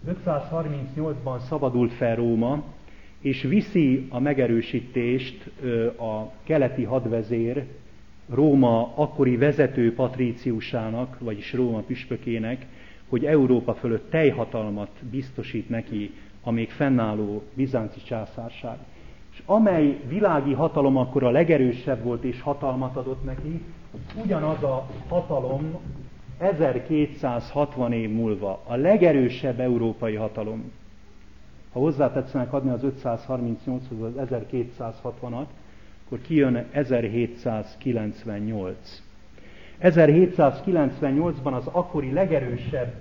538-ban szabadul fel Róma, és viszi a megerősítést a keleti hadvezér Róma akkori vezető patríciusának, vagyis Róma püspökének, hogy Európa fölött teljhatalmat biztosít neki a még fennálló bizánci császárság. És amely világi hatalom akkor a legerősebb volt és hatalmat adott neki, ugyanaz a hatalom 1260 év múlva a legerősebb európai hatalom. Ha hozzátetszenek adni az 538-hoz az 1260-at, akkor kijön 1798. 1798-ban az akkori legerősebb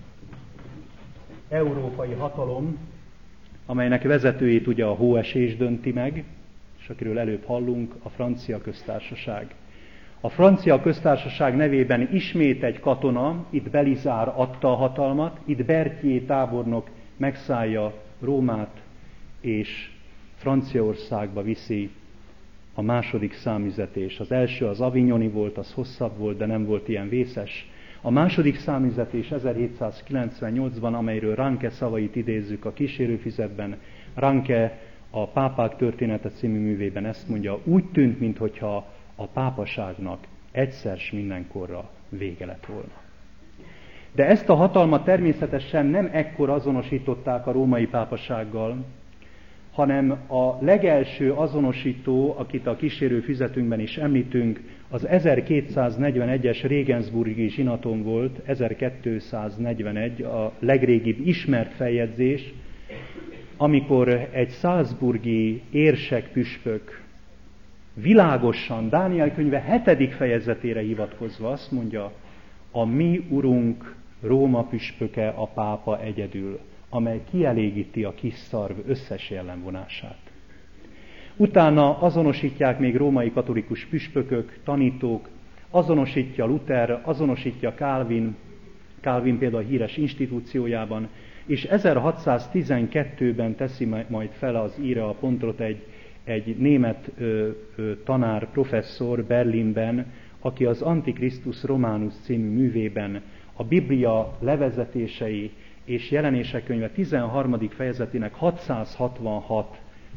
európai hatalom, amelynek vezetőjét ugye a hóesés dönti meg, és akiről előbb hallunk, a francia köztársaság. A francia köztársaság nevében ismét egy katona, itt Belizár adta a hatalmat, itt Berthier tábornok megszállja Rómát, és Franciaországba viszi a második számüzetés. Az első az avignoni volt, az hosszabb volt, de nem volt ilyen vészes. A második számüzetés 1798-ban, amelyről Ranke szavait idézzük a kísérőfüzetben. Ranke a Pápák története című művében ezt mondja: úgy tűnt, minthogyha a pápaságnak egyszer s mindenkorra vége lett volna. De ezt a hatalmat természetesen nem ekkor azonosították a római pápasággal, hanem a legelső azonosító, akit a kísérő füzetünkben is említünk, az 1241-es Regensburgi zsinaton volt, 1241, a legrégibb ismert feljegyzés, amikor egy salzburgi érsek püspök világosan Dániel könyve 7. fejezetére hivatkozva azt mondja: a mi urunk Róma püspöke a pápa egyedül, amely kielégíti a kis szarv összes jellemvonását. Utána azonosítják még római katolikus püspökök, tanítók, azonosítja Luther, azonosítja Calvin például a híres institúciójában, és 1612-ben teszi majd fel az íre a pontot egy német tanár, professzor Berlinben, aki az Antichristus Romanus című művében a Biblia levezetései és jelenések könyve 13. fejezetének 666-os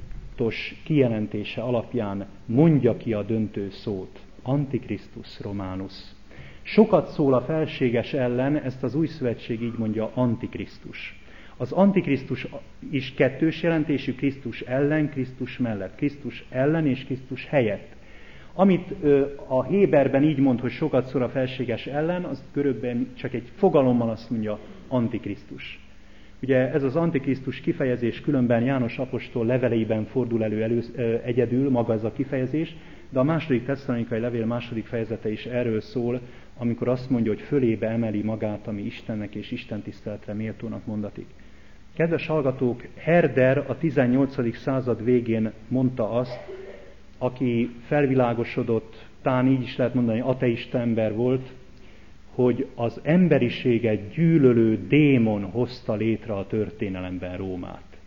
kijelentése alapján mondja ki a döntő szót: Antichristus Romanus. Sokat szól a felséges ellen, ezt az új szövetség így mondja: Antikrisztus. Az Antikrisztus is kettős jelentésű, Krisztus ellen, Krisztus mellett. Krisztus ellen és Krisztus helyett. Amit a Héberben így mond, hogy sokat szól a felséges ellen, az körülbelül csak egy fogalommal azt mondja: Antikrisztus. Ugye ez az Antikrisztus kifejezés különben János apostol leveleiben fordul elő egyedül, maga ez a kifejezés, de a második Tesszalonikai levél második fejezete is erről szól, amikor azt mondja, hogy fölébe emeli magát, ami Istennek és Isten tiszteletre méltónak mondatik. Kedves hallgatók, Herder a 18. század végén mondta azt, aki felvilágosodott, talán így is lehet mondani, ateista ember volt, hogy az emberiséget gyűlölő démon hozta létre a történelemben Rómát.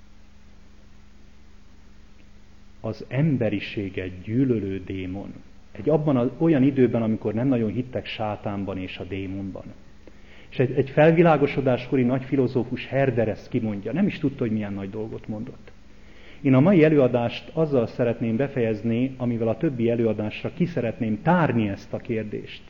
Az emberiséget gyűlölő démon. Olyan időben, amikor nem nagyon hittek sátánban és a démonban. És egy felvilágosodáskori nagy filozófus, Herder ezt kimondja. Nem is tudta, hogy milyen nagy dolgot mondott. Én a mai előadást azzal szeretném befejezni, amivel a többi előadásra ki szeretném tárni ezt a kérdést.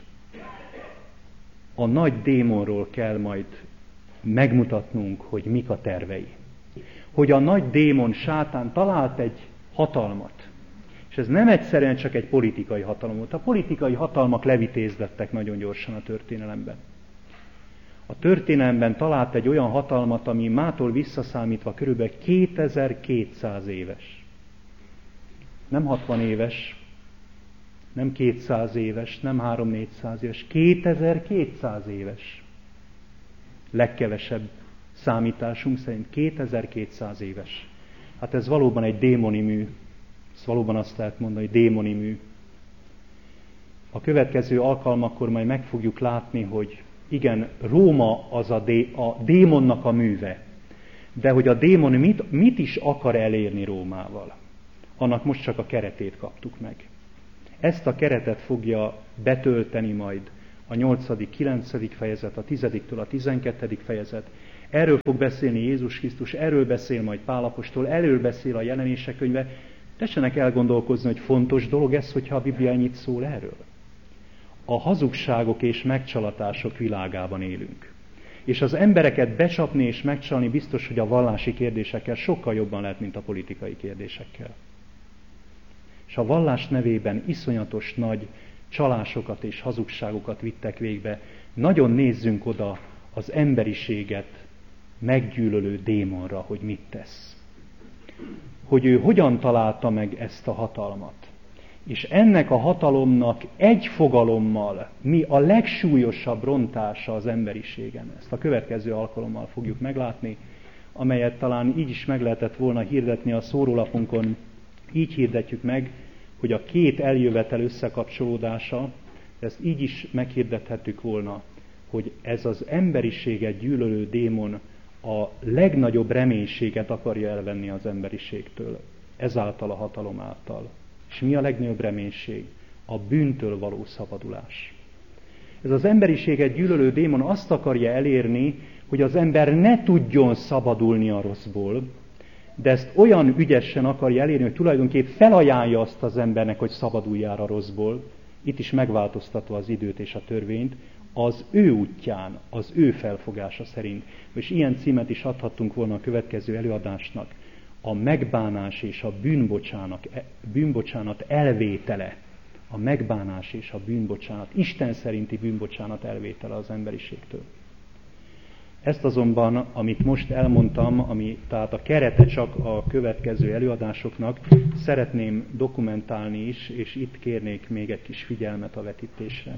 A nagy démonról kell majd megmutatnunk, hogy mik a tervei. Hogy a nagy démon, sátán talált egy hatalmat. És ez nem egyszerűen csak egy politikai hatalom volt. A politikai hatalmak levitézlettek nagyon gyorsan a történelemben. A történelemben talált egy olyan hatalmat, ami mától visszaszámítva körülbelül 2200 éves. Nem 60 éves, nem 200 éves, nem 300-400 éves, 2200 éves. Legkevesebb számításunk szerint 2200 éves. Hát ez valóban egy démoni mű. Ez valóban azt lehet mondani, hogy démoni mű. A következő alkalmakkor majd meg fogjuk látni, hogy igen, Róma az a démonnak a műve. De hogy a démon mit is akar elérni Rómával? Annak most csak a keretét kaptuk meg. Ezt a keretet fogja betölteni majd a 8., 9. fejezet, a 10-től a 12. fejezet. Erről fog beszélni Jézus Krisztus, erről beszél majd Pál apostol, erről beszél a Jelenések könyve. Tessenek elgondolkozni, hogy fontos dolog ez, hogyha a Biblia ennyit szól erről. A hazugságok és megcsalatások világában élünk. És az embereket becsapni és megcsalni biztos, hogy a vallási kérdésekkel sokkal jobban lehet, mint a politikai kérdésekkel. És a vallás nevében iszonyatos nagy csalásokat és hazugságokat vittek végbe. Nagyon nézzünk oda az emberiséget meggyűlölő démonra, hogy mit tesz. Hogy ő hogyan találta meg ezt a hatalmat. És ennek a hatalomnak egy fogalommal mi a legsúlyosabb rontása az emberiségen. Ezt a következő alkalommal fogjuk meglátni, amelyet talán így is meg lehetett volna hirdetni a szórólapunkon. Így hirdetjük meg, hogy a két eljövetel összekapcsolódása, ezt így is meghirdethettük volna, hogy ez az emberiséget gyűlölő démon a legnagyobb reménységet akarja elvenni az emberiségtől, ezáltal a hatalom által. És mi a legnagyobb reménység? A bűntől való szabadulás. Ez az emberiséget gyűlölő démon azt akarja elérni, hogy az ember ne tudjon szabadulni a rosszból, de ezt olyan ügyesen akarja elérni, hogy tulajdonképp felajánlja azt az embernek, hogy szabaduljál a rosszból, itt is megváltoztatva az időt és a törvényt, az ő útján, az ő felfogása szerint. És ilyen címet is adhattunk volna a következő előadásnak. A megbánás és a bűnbocsánat elvétele. A megbánás és a bűnbocsánat, Isten szerinti bűnbocsánat elvétele az emberiségtől. Ezt azonban, amit most elmondtam, ami tehát a kerete csak a következő előadásoknak, szeretném dokumentálni is, és itt kérnék még egy kis figyelmet a vetítésre.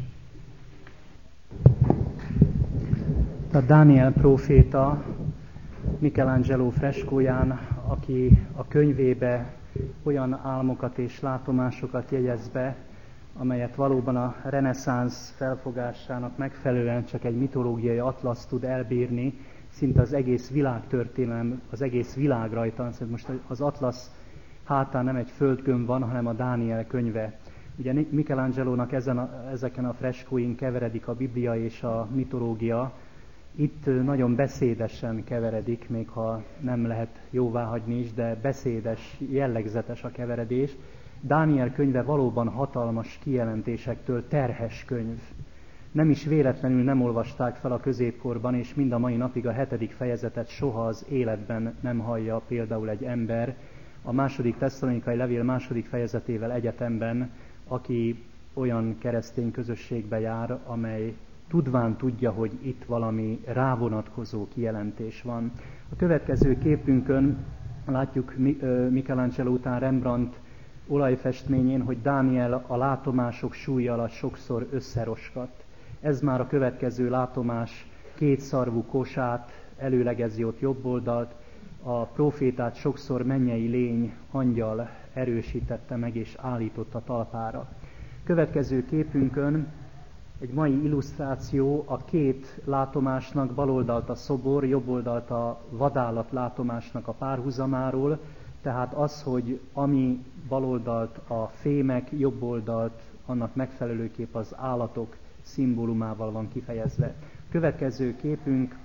A Dániel próféta Michelangelo freskóján, aki a könyvébe olyan álmokat és látomásokat jegyez be, amelyet valóban a reneszánsz felfogásának megfelelően csak egy mitológiai atlasz tud elbírni, szinte az egész világtörténelem, az egész világ rajta. Most az atlasz hátán nem egy földgömb van, hanem a Dániel könyve. Ugye Michelangelónak ezeken a freskóin keveredik a Biblia és a mitológia. Itt nagyon beszédesen keveredik, még ha nem lehet jóváhagyni is, de beszédes, jellegzetes a keveredés. Dániel könyve valóban hatalmas kijelentésektől terhes könyv. Nem is véletlenül nem olvasták fel a középkorban, és mind a mai napig a 7. fejezetet soha az életben nem hallja például egy ember. A 2. Tesszalonikai levél 2. fejezetével egyetemben, aki olyan keresztény közösségbe jár, amely tudván tudja, hogy itt valami rávonatkozó kijelentés van. A következő képünkön látjuk Michelangelo után Rembrandt olajfestményén, hogy Dániel a látomások súlya alatt sokszor összeroskadt. Ez már a következő látomás kétszarvú kosát előlegezi ott jobb oldalt, a prófétát sokszor mennyei lény, angyal erősítette meg és állította talpára. Következő képünkön egy mai illusztráció a két látomásnak, bal oldalt a szobor, jobb oldalt a vadállat látomásnak a párhuzamáról, tehát az, hogy ami bal oldalt a fémek, jobb oldalt annak megfelelőképp az állatok szimbólumával van kifejezve. Következő képünk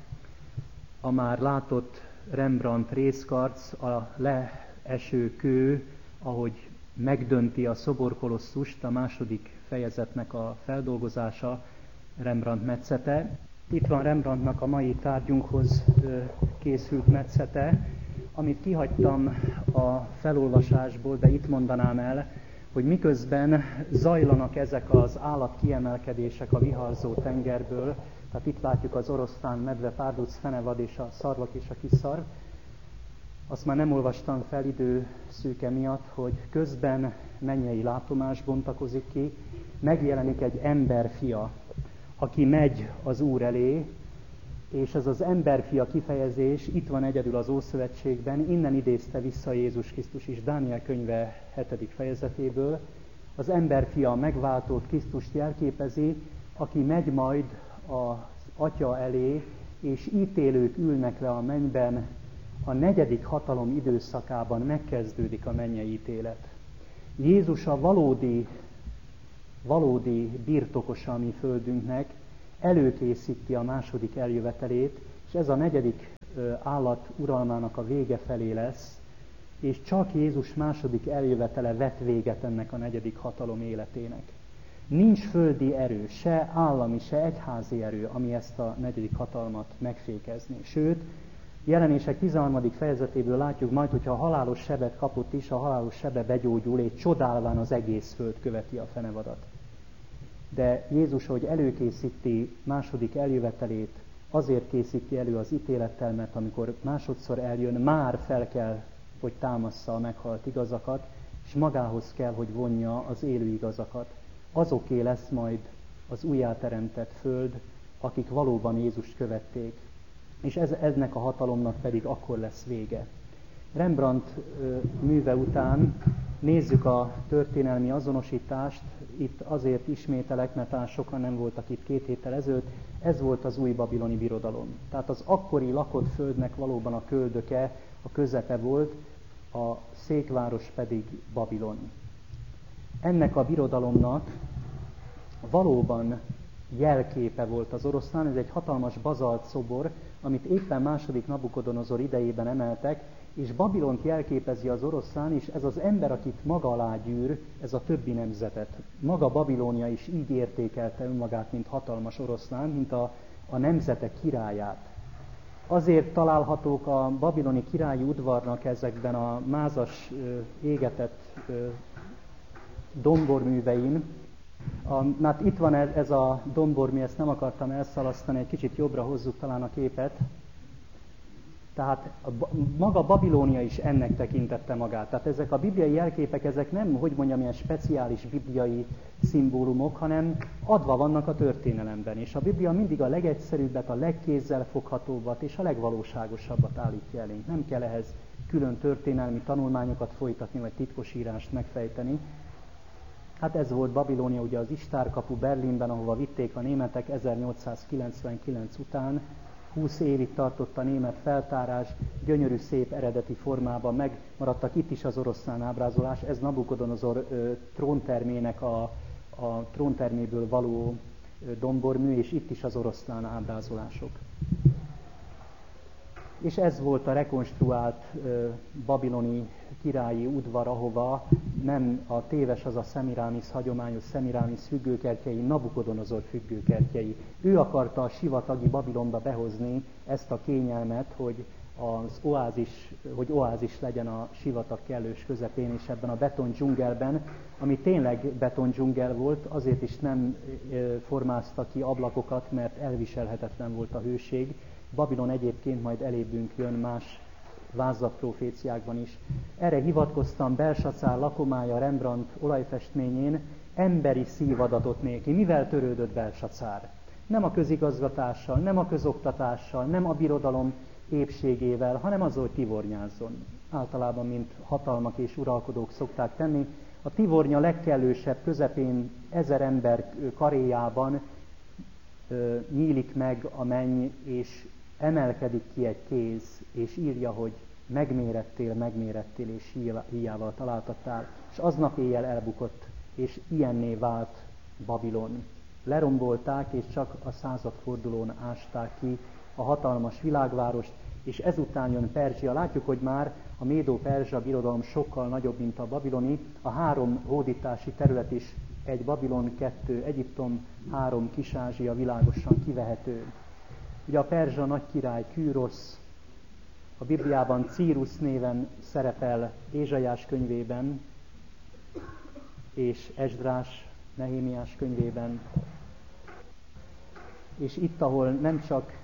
a már látott Rembrandt részkarc, a leeső kő, ahogy megdönti a szoborkolosszust, a 2. fejezetnek a feldolgozása, Rembrandt metszete. Itt van Rembrandtnak a mai tárgyunkhoz készült metszete, amit kihagytam a felolvasásból, de itt mondanám el, hogy miközben zajlanak ezek az állatkiemelkedések a viharzó tengerből, tehát itt látjuk az oroszlán, medve, párduc, fenevad és a szarvak és a kiszarv, azt már nem olvastam fel időszűke miatt, hogy közben mennyei látomás bontakozik ki, megjelenik egy emberfia, aki megy az Úr elé, és ez az emberfia kifejezés itt van egyedül az Ószövetségben, innen idézte vissza Jézus Krisztus is Dániel könyve 7. fejezetéből. Az emberfia megváltott Krisztust jelképezi, aki megy majd az Atya elé, és ítélők ülnek le a mennyben, a 4. hatalom időszakában megkezdődik a mennyei ítélet. Jézus a valódi birtokosa a mi földünknek, előkészíti a 2. eljövetelét, És ez a 4. állat uralmának a vége felé lesz, és csak Jézus második eljövetele vet véget ennek a 4. hatalom életének. Nincs földi erő, se állami, se egyházi erő, ami ezt a 4. hatalmat megfékezni. Sőt, Jelenések 13. fejezetéből látjuk majd, hogyha a halálos sebet kapott is, a halálos sebe begyógyul, és csodálván az egész föld követi a fenevadat. De Jézus, hogy előkészíti második eljövetelét, azért készíti elő az ítélettel, mert amikor másodszor eljön, már fel kell, hogy támassza a meghalt igazakat, és magához kell, hogy vonja az élő igazakat. Azoké lesz majd az újjáteremtett föld, akik valóban Jézust követték. És ennek a hatalomnak pedig akkor lesz vége. Rembrandt műve után nézzük a történelmi azonosítást. Itt azért ismételek, mert talán sokan nem voltak itt 2 héttel ezelőtt. Ez volt az új babiloni birodalom. Tehát az akkori lakott földnek valóban a köldöke, a közepe volt, a székváros pedig Babilon. Ennek a birodalomnak valóban jelképe volt az oroszlán, ez egy hatalmas bazalt szobor, amit éppen második Nabukodonozor idejében emeltek, és Babilont jelképezi az oroszlán, és ez az ember, akit maga alá gyűr, ez a többi nemzetet. Maga Babilónia is így értékelte önmagát, mint hatalmas oroszlán, mint a nemzetek királyát. Azért találhatók a babiloni királyi udvarnak ezekben a mázas, égetett domborművein. Hát itt van ez a dombormű, ezt nem akartam elszalasztani, egy kicsit jobbra hozzuk talán a képet. Tehát maga Babilónia is ennek tekintette magát. Tehát ezek a bibliai jelképek, ezek nem, hogy mondjam, ilyen speciális bibliai szimbólumok, hanem adva vannak a történelemben. És a Biblia mindig a legegyszerűbbet, a legkézzelfoghatóbbat és a legvalóságosabbat állítja elénk. Nem kell ehhez külön történelmi tanulmányokat folytatni, vagy titkosírást megfejteni. Hát ez volt Babilónia, ugye az Istárkapu Berlinben, ahova vitték a németek 1899 után. 20 évig tartott a német feltárás, gyönyörű, szép eredeti formában megmaradtak itt is az oroszlán ábrázolás. Ez Nabukodonozor tróntermének a trónterméből való dombormű, és itt is az oroszlán ábrázolások. És ez volt a rekonstruált babiloni királyi udvar, ahova nem a téves, az a Szemirámisz, hagyományos Szemirámisz függőkertjei, Nabukodonozor függőkertjei. Ő akarta a sivatagi Babilonba behozni ezt a kényelmet, hogy oázis legyen a sivatag kellős közepén, és ebben a betondzsungelben, ami tényleg betondzsungel volt, azért is nem formázta ki ablakokat, mert elviselhetetlen volt a hőség. Babilon egyébként majd elébünk jön más vázlatproféciákban is. Erre hivatkoztam Belsacár lakomája Rembrandt olajfestményén, emberi szívadatot néki. Mivel törődött Belsacár? Nem a közigazgatással, nem a közoktatással, nem a birodalom épségével, hanem azzal, hogy tivornyázzon. Általában, mint hatalmak és uralkodók szokták tenni. A tivornya legkellősebb közepén 1000 ember karéjában nyílik meg a menny, és emelkedik ki egy kéz, és írja, hogy megmérettél, és híjával találtattál. És aznap éjjel elbukott, és ilyenné vált Babilon. Lerombolták, és csak a századfordulón ásták ki a hatalmas világvárost, és ezután jön Perzsia. Látjuk, hogy már a Médó-Perzsa birodalom sokkal nagyobb, mint a babiloni. A 3 hódítási terület is, 1 Babilon, 2 Egyiptom, 3 Kis-Ázsia világosan kivehető. Ugye a perzsa nagy király Kűrosz, a Bibliában Círus néven szerepel Ézsaiás könyvében, és Esdrás, Nehémiás könyvében. És itt, ahol nem csak,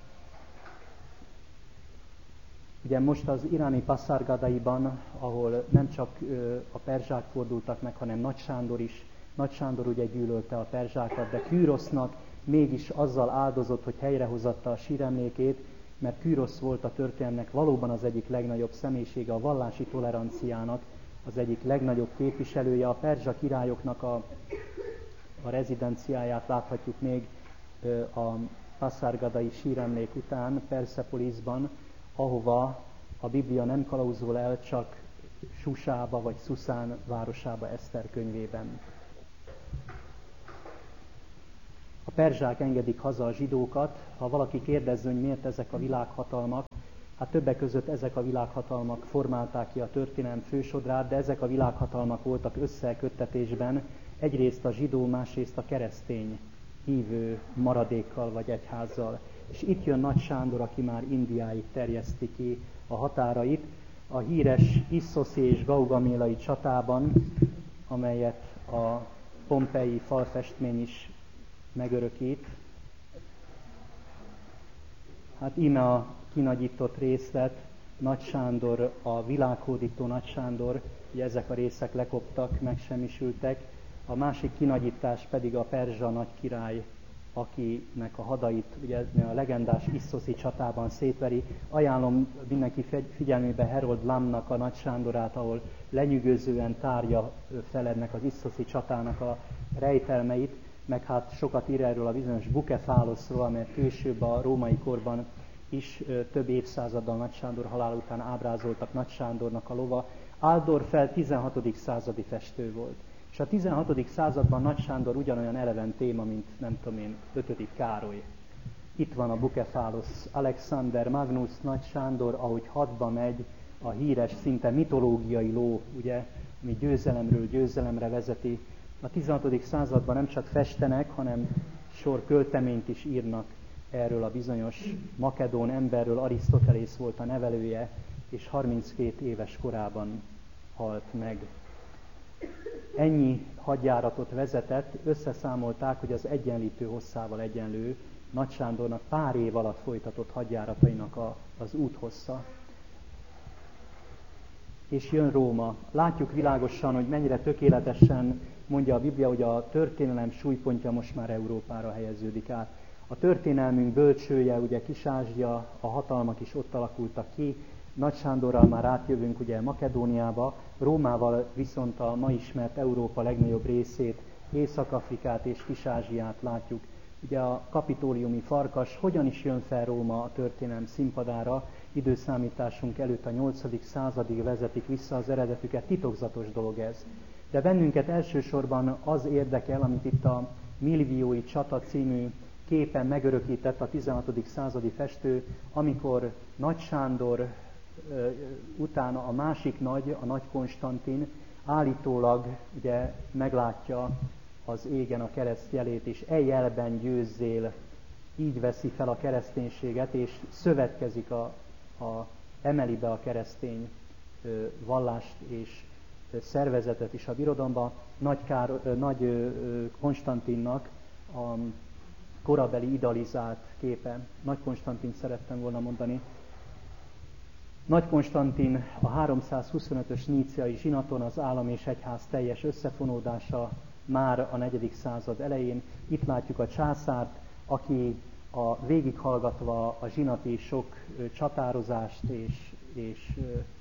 ugye most az iráni Passzárgadaiban, ahol nem csak a perzsák fordultak meg, hanem Nagy Sándor is. Nagy Sándor ugye gyűlölte a perzsákat, de Kűrosznak mégis azzal áldozott, hogy helyrehozatta a síremlékét, mert Kűrosz volt a történelmnek valóban az egyik legnagyobb személyisége, a vallási toleranciának az egyik legnagyobb képviselője. A perzsa királyoknak a rezidenciáját láthatjuk még a Passzárgadai síremlék után, Perszepoliszban, ahova a Biblia nem kalauzol el, csak Susába vagy Szuszán városába Eszter könyvében. A perzsák engedik haza a zsidókat. Ha valaki kérdezze, hogy miért ezek a világhatalmak, hát többek között ezek a világhatalmak formálták ki a történelem fősodrát, de ezek a világhatalmak voltak összeköttetésben egyrészt a zsidó, másrészt a keresztény hívő maradékkal vagy egyházzal. És itt jön Nagy Sándor, aki már Indiáig terjeszti ki a határait. A híres Isszoszi és Gaugamélai csatában, amelyet a pompei falfestmény is megörökít. Hát íme a kinagyított részlet, Nagy Sándor, a világhódító Nagy Sándor, ugye ezek a részek lekoptak, megsemmisültek. A másik kinagyítás pedig a perzsa nagy király, akinek a hadait ugye a legendás Isszoszi csatában szétveri. Ajánlom mindenki figyelmébe Harold Lamnak a Nagy Sándorát, ahol lenyűgözően tárja fel ennek az Isszoszi csatának a rejtelmeit, meg hát sokat ír erről a bizonyos Bukefáloszról, amelyet később a római korban is több évszázaddal Nagy Sándor halál után ábrázoltak Nagy Sándornak a lova. Áldor fel 16. századi festő volt. És a 16. században Nagy Sándor ugyanolyan eleven téma, mint nem tudom én, 5. Károly. Itt van a Bukefálosz, Alexander Magnus, Nagy Sándor, ahogy hadba megy, a híres, szinte mitológiai ló, ugye, ami győzelemről győzelemre vezeti. A 16. században nem csak festenek, hanem sor költeményt is írnak erről a bizonyos makedón emberről. Arisztotelész volt a nevelője, és 32 éves korában halt meg. Ennyi hadjáratot vezetett, összeszámolták, hogy az egyenlítő hosszával egyenlő Nagy Sándornak pár év alatt folytatott hadjáratainak az úthossza. És jön Róma. Látjuk világosan, hogy mennyire tökéletesen mondja a Biblia, hogy a történelem súlypontja most már Európára helyeződik át. A történelmünk bölcsője, ugye Kis-Ázsia, a hatalmak is ott alakultak ki, Nagy Sándorral már átjövünk ugye Makedóniába, Rómával viszont a ma ismert Európa legnagyobb részét, Észak-Afrikát és Kis-Ázsiát látjuk. Ugye a kapitóliumi farkas hogyan is jön fel Róma a történelem színpadára, időszámításunk előtt a 8. századig vezetik vissza az eredetüket, titokzatos dolog ez. De bennünket elsősorban az érdekel, amit itt a Milviói csata című képen megörökített a 16. századi festő, amikor Nagy Sándor utána a másik nagy, a Nagy Konstantin állítólag ugye meglátja az égen a kereszt jelét, és e jelben győzzél, így veszi fel a kereszténységet, és szövetkezik, emeli be a keresztény vallást és szervezetet is a birodalomba. Nagy Konstantinnak a korabeli idealizált képe. Nagy Konstantint szerettem volna mondani. Nagy Konstantin a 325-ös níciai zsinaton az állam és egyház teljes összefonódása már a 4. század elején. Itt látjuk a császárt, aki végighallgatva a zsinati sok csatározást és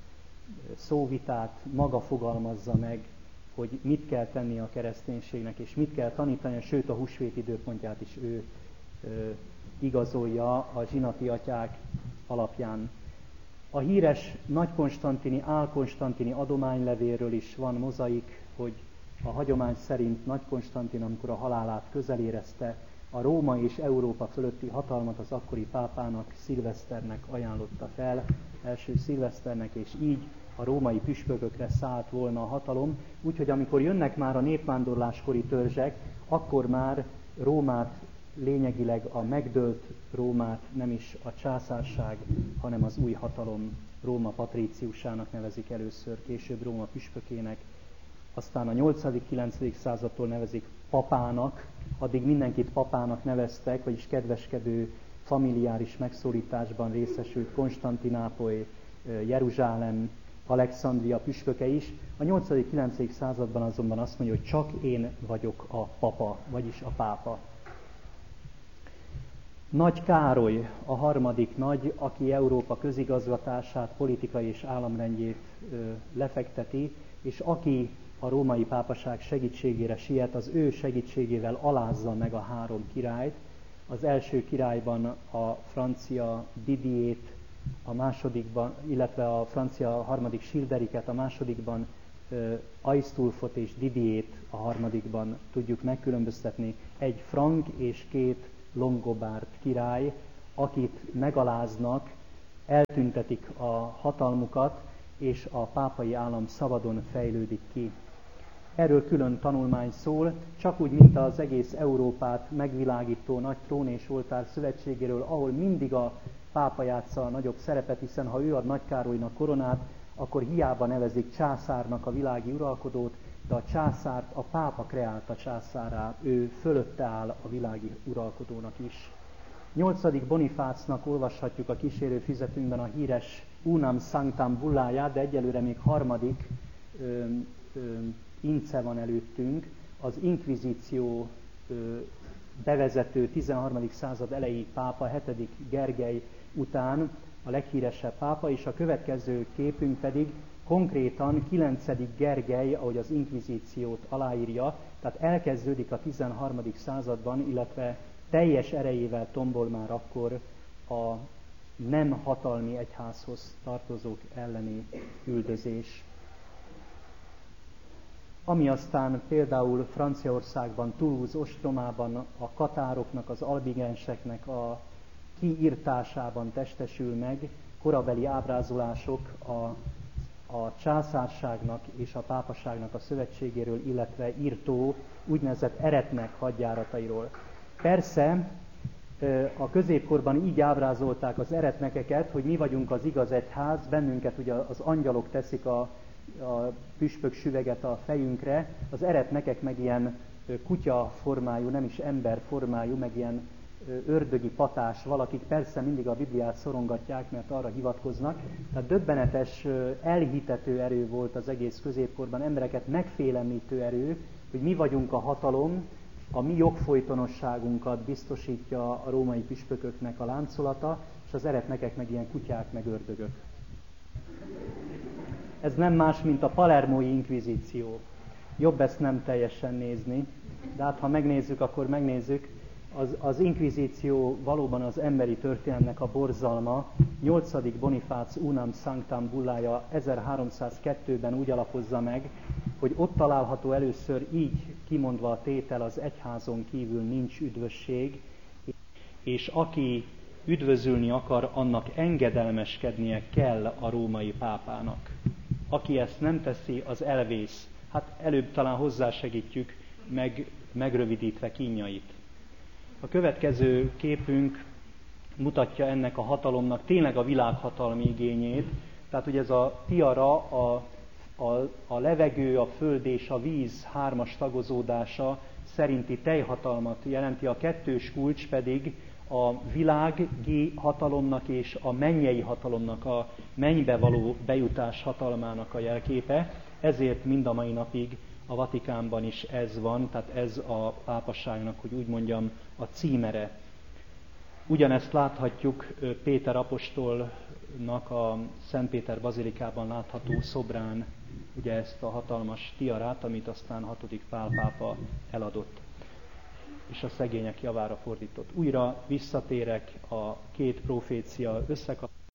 szóvitát maga fogalmazza meg, hogy mit kell tenni a kereszténységnek, és mit kell tanítani, sőt a húsvét időpontját is ő igazolja a zsinati atyák alapján. A híres nagykonstantini, álkonstantini adománylevélről is van mozaik, hogy a hagyomány szerint Nagy Konstantin, amikor a halálát közel érezte, a Róma és Európa fölötti hatalmat az akkori pápának, Szilveszternek ajánlotta fel, első Szilveszternek, és így a római püspökökre szállt volna a hatalom, úgyhogy amikor jönnek már a népvándorláskori törzsek, akkor már Rómát, lényegileg a megdőlt Rómát nem is a császárság, hanem az új hatalom Róma patríciusának nevezik először, később Róma püspökének, aztán a 8.-9. századtól nevezik papának, addig mindenkit papának neveztek, vagyis kedveskedő, familiáris megszólításban részesült Konstantinápoly, Jeruzsálem, Alexandria püspöke is. A 8.-9. században azonban azt mondja, hogy csak én vagyok a papa, vagyis a pápa. Nagy Károly, a harmadik nagy, aki Európa közigazgatását, politikai és államrendjét lefekteti, és aki a római pápaság segítségére siet, az ő segítségével alázza meg a három királyt. Az első királyban a francia Didier-t, a másodikban, illetve a francia harmadik Childeriket, a másodikban Aistulfot és Didiét a harmadikban tudjuk megkülönböztetni. Egy frank és két longobárd király, akit megaláznak, eltüntetik a hatalmukat, és a pápai állam szabadon fejlődik ki. Erről külön tanulmány szól, csak úgy, mint az egész Európát megvilágító nagy trón és oltár szövetségéről, ahol mindig a pápa játsza a nagyobb szerepet, hiszen ha ő ad Nagy Károlynak koronát, akkor hiába nevezik császárnak a világi uralkodót, de a császárt a pápa kreálta császárrá, ő fölötte áll a világi uralkodónak is. 8. Bonifácnak olvashatjuk a kísérő füzetünkben a híres Unam Sanctam bulláját, de egyelőre még harmadik ince van előttünk, az inkvizíció bevezető 13. század elejé pápa, 7. Gergely után a leghíresebb pápa, és a következő képünk pedig konkrétan 9. Gergely, ahogy az inkvizíciót aláírja, tehát elkezdődik a 13. században, illetve teljes erejével tombol már akkor a nem hatalmi egyházhoz tartozók elleni üldözés. Ami aztán például Franciaországban, Toulouse ostromában a katároknak, az albigenseknek a kiirtásában testesül meg, korabeli ábrázolások a császárságnak és a pápaságnak a szövetségéről, illetve írtó úgynevezett eretnek hadjáratairól. Persze a középkorban így ábrázolták az eretnekeket, hogy mi vagyunk az igaz egyház, bennünket ugye az angyalok teszik a püspök süveget a fejünkre, az eretnekek meg ilyen kutya formájú, nem is ember formájú, meg ilyen ördögi patás valakik, persze mindig a Bibliát szorongatják, mert arra hivatkoznak. Tehát döbbenetes, elhitető erő volt az egész középkorban, embereket megfélemlítő erő, hogy mi vagyunk a hatalom, a mi jogfolytonosságunkat biztosítja a római püspököknek a láncolata, és az eretnekek meg ilyen kutyák, meg ördögök. Ez nem más, mint a palermói inkvizíció. Jobb ezt nem teljesen nézni, de hát ha megnézzük, akkor megnézzük. Az inkvizíció valóban az emberi történelmnek a borzalma. 8. Bonifác Unam Sanctam bullája 1302-ben úgy alapozza meg, hogy ott található először így kimondva a tétel, az egyházon kívül nincs üdvösség, és aki üdvözülni akar, annak engedelmeskednie kell a római pápának. Aki ezt nem teszi, az elvész. Hát előbb talán hozzásegítjük, megrövidítve kínjait. A következő képünk mutatja ennek a hatalomnak tényleg a világhatalmi igényét. Tehát ugye ez a tiara, a levegő, a föld és a víz hármas tagozódása szerinti teljhatalmat jelenti, a kettős kulcs pedig a világi hatalomnak és a mennyei hatalomnak, a mennybe való bejutás hatalmának a jelképe. Ezért mind a mai napig a Vatikánban is ez van, tehát ez a pápaságnak, hogy úgy mondjam, a címere. Ugyanezt láthatjuk Péter apostolnak a Szent Péter bazilikában látható szobrán, ugye ezt a hatalmas tiarát, amit aztán 6. Pál pápa eladott, és a szegények javára fordított. Újra visszatérek, a két profécia összekapcsolódnak.